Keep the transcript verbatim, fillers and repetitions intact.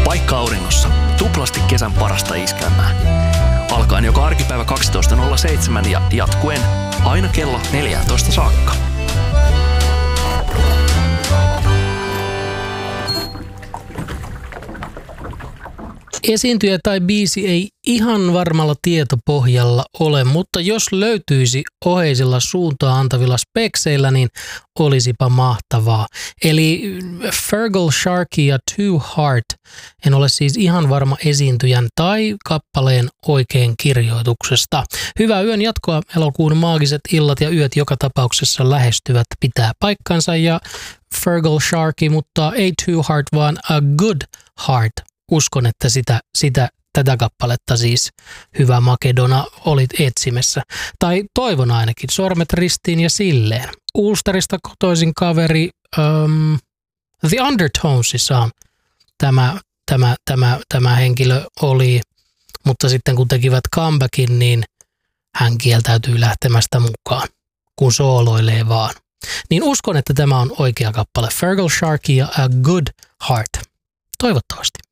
Paikka auringossa. Tuplasti kesän parasta iskelmää. Alkaen joka arkipäivä kaksitoista nolla seitsemän ja jatkuen aina kello neljätoista saakka. Esiintyjä tai biisi ei ihan varmalla tietopohjalla ole, mutta jos löytyisi oheisilla suuntaa antavilla spekseillä, niin olisipa mahtavaa. Eli Fergal Sharkey ja Too Hard. En ole siis ihan varma esiintyjän tai kappaleen oikein kirjoituksesta. Hyvää yön jatkoa. Elokuun maagiset illat ja yöt joka tapauksessa lähestyvät pitää paikkansa ja Fergal Sharkey, mutta ei Too Hard, vaan A Good Heart. Uskon, että sitä, sitä, tätä kappaletta siis Hyvä Makedona olit etsimässä. Tai toivon ainakin, sormet ristiin ja silleen. Ulsterista kotoisin kaveri um, The Undertonesissa tämä, tämä, tämä, tämä henkilö oli, mutta sitten kun tekivät comebackin, niin hän kieltäytyy lähtemästä mukaan, kun sooloilee vaan. Niin uskon, että tämä on oikea kappale. Fergal Sharkey ja A Good Heart. Toivottavasti.